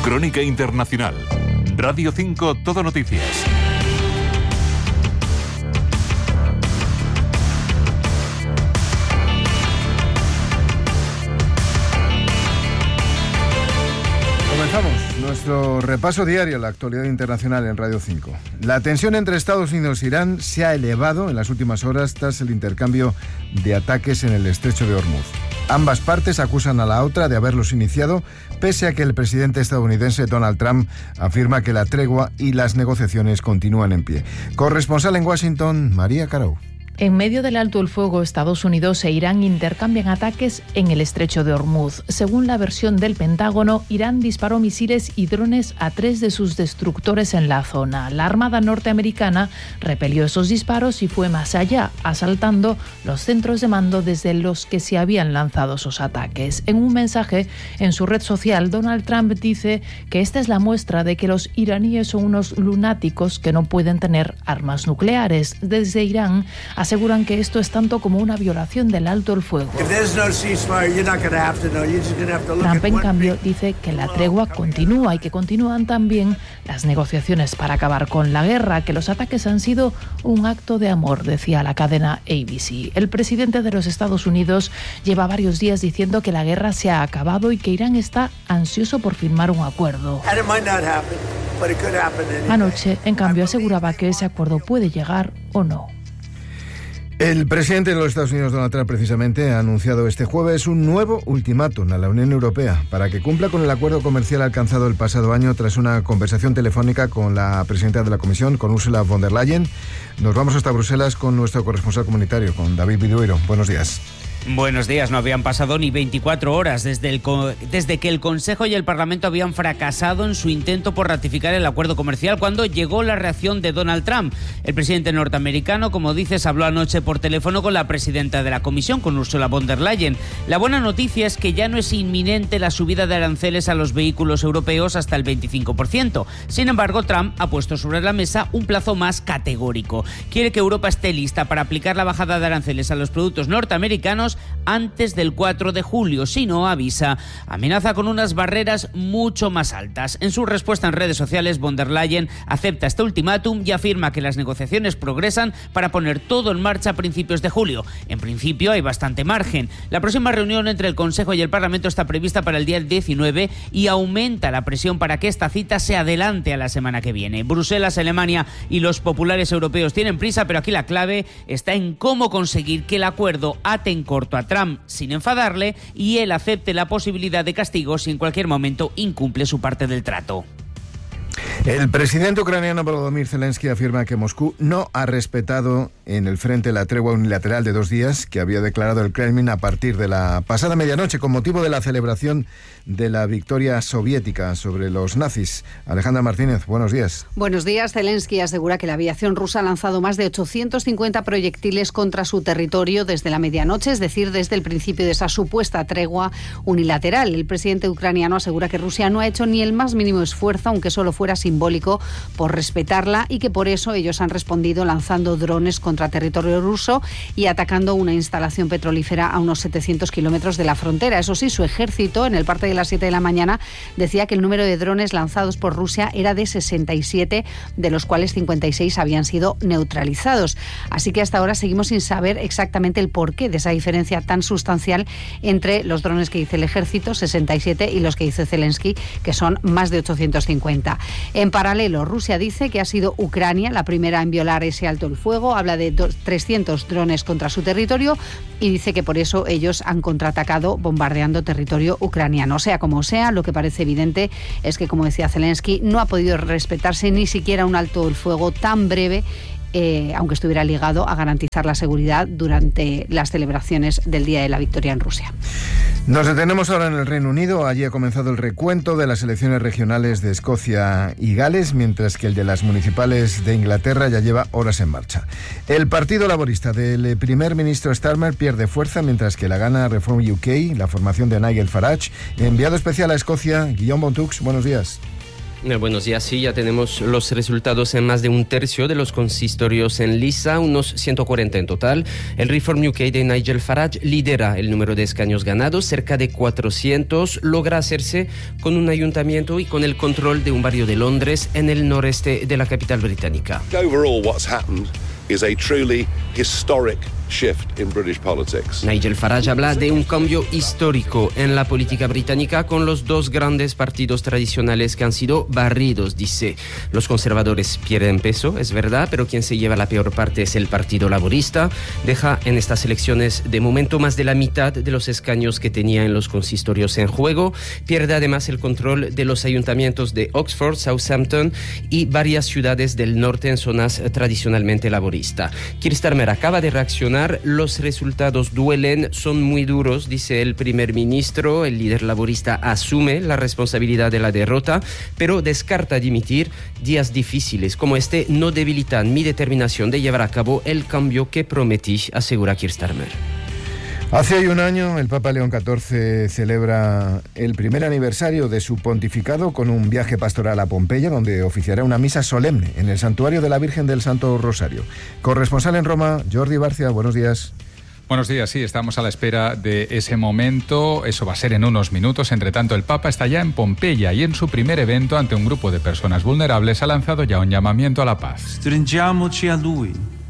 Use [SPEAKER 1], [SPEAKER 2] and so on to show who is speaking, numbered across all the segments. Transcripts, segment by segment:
[SPEAKER 1] Crónica Internacional. Radio 5 Todo Noticias.
[SPEAKER 2] Comenzamos nuestro repaso diario a la actualidad internacional en Radio 5. La tensión entre Estados Unidos e Irán se ha elevado en las últimas horas tras el intercambio de ataques en el estrecho de Hormuz. Ambas partes acusan a la otra de haberlos iniciado, pese a que el presidente estadounidense Donald Trump afirma que la tregua y las negociaciones continúan en pie. Corresponsal en Washington, María Carau.
[SPEAKER 3] En medio del alto el fuego, Estados Unidos e Irán intercambian ataques en el estrecho de Hormuz. Según la versión del Pentágono, Irán disparó misiles y drones a 3 de sus destructores en la zona. La Armada norteamericana repelió esos disparos y fue más allá, asaltando los centros de mando desde los que se habían lanzado esos ataques. En un mensaje en su red social, Donald Trump dice que esta es la muestra de que los iraníes son unos lunáticos que no pueden tener armas nucleares. Desde Irán aseguran que esto es tanto como una violación del alto el fuego. Trump, en cambio, dice que la tregua continúa y que continúan también las negociaciones para acabar con la guerra, que los ataques han sido un acto de amor, decía la cadena ABC. El presidente de los Estados Unidos lleva varios días diciendo que la guerra se ha acabado y que Irán está ansioso por firmar un acuerdo. Anoche, en cambio, aseguraba que ese acuerdo puede llegar o no.
[SPEAKER 2] El presidente de los Estados Unidos, Donald Trump, precisamente ha anunciado este jueves un nuevo ultimátum a la Unión Europea para que cumpla con el acuerdo comercial alcanzado el pasado año tras una conversación telefónica con la presidenta de la Comisión, con Ursula von der Leyen. Nos vamos hasta Bruselas con nuestro corresponsal comunitario, con David Vidueiro. Buenos días.
[SPEAKER 4] Buenos días. No habían pasado ni 24 horas desde que el Consejo y el Parlamento habían fracasado en su intento por ratificar el acuerdo comercial cuando llegó la reacción de Donald Trump. El presidente norteamericano, como dices, habló anoche por teléfono con la presidenta de la Comisión, con Ursula von der Leyen. La buena noticia es que ya no es inminente la subida de aranceles a los vehículos europeos hasta el 25%. Sin embargo, Trump ha puesto sobre la mesa un plazo más categórico. Quiere que Europa esté lista para aplicar la bajada de aranceles a los productos norteamericanos antes del 4 de julio. Si no, avisa, amenaza con unas barreras mucho más altas. En su respuesta en redes sociales, von der Leyen acepta este ultimátum y afirma que las negociaciones progresan para poner todo en marcha a principios de julio. En principio hay bastante margen. La próxima reunión entre el Consejo y el Parlamento está prevista para el día 19 y aumenta la presión para que esta cita se adelante a la semana que viene. Bruselas, Alemania y los populares europeos tienen prisa, pero aquí la clave está en cómo conseguir que el acuerdo ate en corto a Trump sin enfadarle y él acepte la posibilidad de castigo si en cualquier momento incumple su parte del trato.
[SPEAKER 2] El presidente ucraniano Volodymyr Zelensky afirma que Moscú no ha respetado en el frente la tregua unilateral de 2 días que había declarado el Kremlin a partir de la pasada medianoche con motivo de la celebración de la victoria soviética sobre los nazis. Alejandra Martínez, buenos días.
[SPEAKER 5] Buenos días. Zelensky asegura que la aviación rusa ha lanzado más de 850 proyectiles contra su territorio desde la medianoche, es decir, desde el principio de esa supuesta tregua unilateral. El presidente ucraniano asegura que Rusia no ha hecho ni el más mínimo esfuerzo, aunque solo fuera simbólico, por respetarla y que por eso ellos han respondido lanzando drones contra territorio ruso y atacando una instalación petrolífera a unos 700 kilómetros de la frontera. Eso sí, su ejército, en el parte de las 7 de la mañana, decía que el número de drones lanzados por Rusia era de 67, de los cuales 56 habían sido neutralizados. Así que hasta ahora seguimos sin saber exactamente el porqué de esa diferencia tan sustancial entre los drones que dice el ejército, 67, y los que dice Zelensky, que son más de 850. En paralelo, Rusia dice que ha sido Ucrania la primera en violar ese alto el fuego, habla de 300 drones contra su territorio y dice que por eso ellos han contraatacado bombardeando territorio ucraniano. Sea como sea, lo que parece evidente es que, como decía Zelensky, no ha podido respetarse ni siquiera un alto el fuego tan breve, aunque estuviera ligado a garantizar la seguridad durante las celebraciones del Día de la Victoria en Rusia.
[SPEAKER 2] Nos detenemos ahora en el Reino Unido. Allí ha comenzado el recuento de las elecciones regionales de Escocia y Gales, mientras que el de las municipales de Inglaterra ya lleva horas en marcha. El Partido Laborista del primer ministro Starmer pierde fuerza, mientras que la gana Reform UK, la formación de Nigel Farage. Enviado especial a Escocia, Guillaume Bontux, buenos días.
[SPEAKER 6] Buenos días. Sí, ya tenemos los resultados en más de un tercio de los consistorios en lista, unos 140 en total. El Reform UK de Nigel Farage lidera el número de escaños ganados, cerca de 400. Logra hacerse con un ayuntamiento y con el control de un barrio de Londres en el noreste de la capital británica.
[SPEAKER 7] Overall, what's happened is a truly historic shift in British politics.
[SPEAKER 6] Nigel Farage habla de un cambio histórico en la política británica con los dos grandes partidos tradicionales que han sido barridos, dice. Los conservadores pierden peso, es verdad, pero quien se lleva la peor parte es el Partido Laborista. Deja en estas elecciones de momento más de la mitad de los escaños que tenía en los consistorios en juego. Pierde además el control de los ayuntamientos de Oxford, Southampton y varias ciudades del norte en zonas tradicionalmente laboristas. Keir Starmer acaba de reaccionar. Los resultados duelen, son muy duros, dice el primer ministro. El líder laborista asume la responsabilidad de la derrota, pero descarta dimitir. Días difíciles como este no debilitan mi determinación de llevar a cabo el cambio que prometí, asegura Keir Starmer.
[SPEAKER 2] Hace hoy un año, el Papa León XIV celebra el primer aniversario de su pontificado con un viaje pastoral a Pompeya, donde oficiará una misa solemne en el santuario de la Virgen del Santo Rosario. Corresponsal en Roma, Jordi Barcia, buenos días.
[SPEAKER 8] Buenos días, sí, estamos a la espera de ese momento. Eso va a ser en unos minutos. Entre tanto, el Papa está ya en Pompeya y en su primer evento ante un grupo de personas vulnerables ha lanzado ya un llamamiento a la paz.
[SPEAKER 9] Stringiamoci a lui.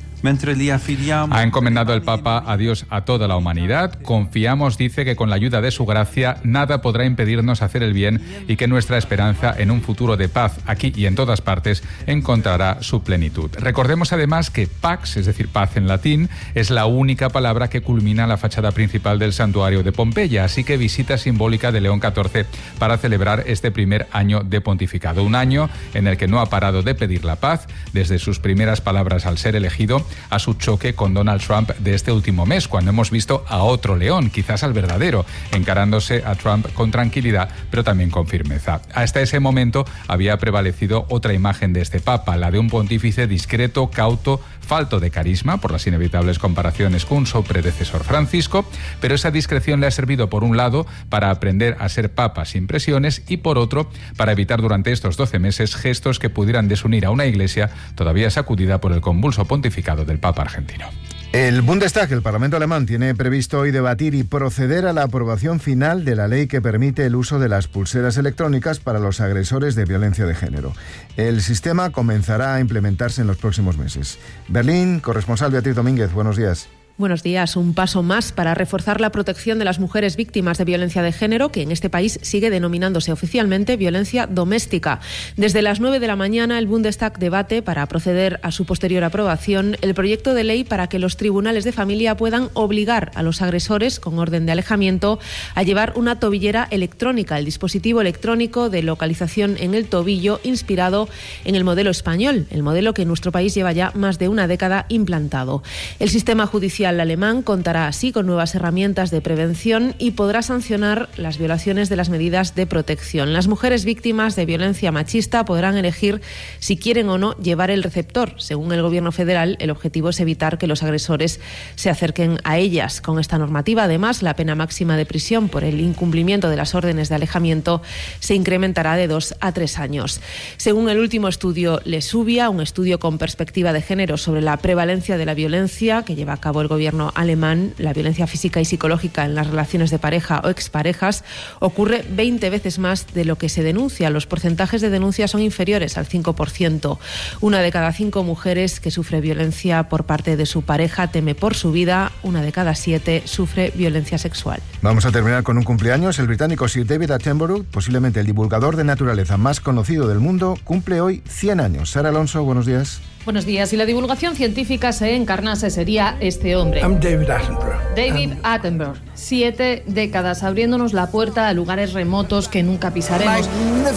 [SPEAKER 8] Ha encomendado el Papa a Dios a toda la humanidad. Confiamos, dice, que con la ayuda de su gracia nada podrá impedirnos hacer el bien y que nuestra esperanza en un futuro de paz aquí y en todas partes encontrará su plenitud. Recordemos además que Pax, es decir, paz en latín, es la única palabra que culmina la fachada principal del santuario de Pompeya, así que visita simbólica de León XIV para celebrar este primer año de pontificado. Un año en el que no ha parado de pedir la paz, desde sus primeras palabras al ser elegido a su choque con Donald Trump de este último mes, cuando hemos visto a otro león, quizás al verdadero, encarándose a Trump con tranquilidad, pero también con firmeza. Hasta ese momento había prevalecido otra imagen de este Papa, la de un pontífice discreto, cauto, falto de carisma, por las inevitables comparaciones con su predecesor Francisco, pero esa discreción le ha servido, por un lado, para aprender a ser Papa sin presiones y, por otro, para evitar durante estos 12 meses gestos que pudieran desunir a una Iglesia todavía sacudida por el convulso pontificado del Papa argentino.
[SPEAKER 2] El Bundestag, el Parlamento alemán, tiene previsto hoy debatir y proceder a la aprobación final de la ley que permite el uso de las pulseras electrónicas para los agresores de violencia de género. El sistema comenzará a implementarse en los próximos meses. Berlín, corresponsal Beatriz Domínguez, buenos días.
[SPEAKER 10] Buenos días. Un paso más para reforzar la protección de las mujeres víctimas de violencia de género, que en este país sigue denominándose oficialmente violencia doméstica. Desde las 9 de la mañana, el Bundestag debate, para proceder a su posterior aprobación, el proyecto de ley para que los tribunales de familia puedan obligar a los agresores, con orden de alejamiento, a llevar una tobillera electrónica, el dispositivo electrónico de localización en el tobillo, inspirado en el modelo español, el modelo que en nuestro país lleva ya más de una década implantado. El sistema judicial alemán contará así con nuevas herramientas de prevención y podrá sancionar las violaciones de las medidas de protección. Las mujeres víctimas de violencia machista podrán elegir si quieren o no llevar el receptor. Según el Gobierno federal, el objetivo es evitar que los agresores se acerquen a ellas. Con esta normativa, además, la pena máxima de prisión por el incumplimiento de las órdenes de alejamiento se incrementará de 2 a 3 años. Según el último estudio Lesubia, un estudio con perspectiva de género sobre la prevalencia de la violencia que lleva a cabo el gobierno alemán, la violencia física y psicológica en las relaciones de pareja o exparejas ocurre 20 veces más de lo que se denuncia. Los porcentajes de denuncia son inferiores al 5%. 1 de cada 5 mujeres que sufre violencia por parte de su pareja teme por su vida. 1 de cada 7 sufre violencia sexual.
[SPEAKER 2] Vamos a terminar con un cumpleaños. El británico Sir David Attenborough, posiblemente el divulgador de naturaleza más conocido del mundo, cumple hoy 100 años. Sara Alonso, buenos días.
[SPEAKER 11] Buenos días. Si la divulgación científica se encarnase, sería este hombre.
[SPEAKER 12] David Attenborough.
[SPEAKER 11] David Attenborough. 7 décadas abriéndonos la puerta a lugares remotos que nunca pisaremos.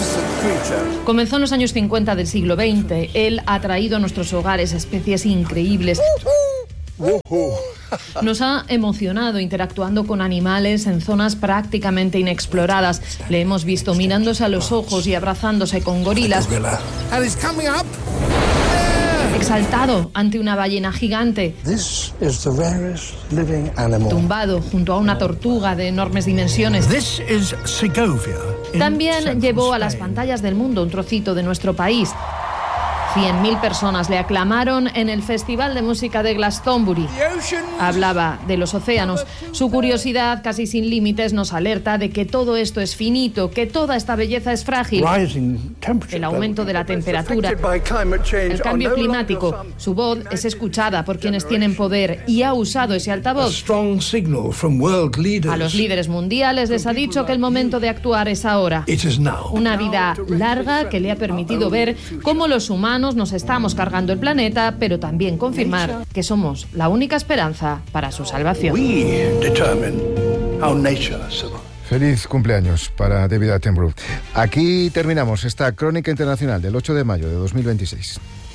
[SPEAKER 11] Comenzó en los años 50 del siglo XX. Él ha traído a nuestros hogares especies increíbles. Nos ha emocionado interactuando con animales en zonas prácticamente inexploradas. Le hemos visto mirándose a los ojos y abrazándose con gorilas. Exaltado ante una ballena gigante. Tumbado junto a una tortuga de enormes dimensiones. También llevó a las pantallas del mundo un trocito de nuestro país. 100.000 personas le aclamaron en el Festival de Música de Glastonbury. Hablaba de los océanos. Su curiosidad, casi sin límites, nos alerta de que todo esto es finito, que toda esta belleza es frágil. El aumento de la temperatura, el cambio climático. Su voz es escuchada por quienes tienen poder y ha usado ese altavoz. A los líderes mundiales les ha dicho que el momento de actuar es ahora. Una vida larga que le ha permitido ver cómo los humanos nos estamos cargando el planeta, pero también confirmar que somos la única esperanza para su salvación.
[SPEAKER 2] Feliz cumpleaños para David Attenborough. Aquí terminamos esta crónica internacional del 8 de mayo de 2026.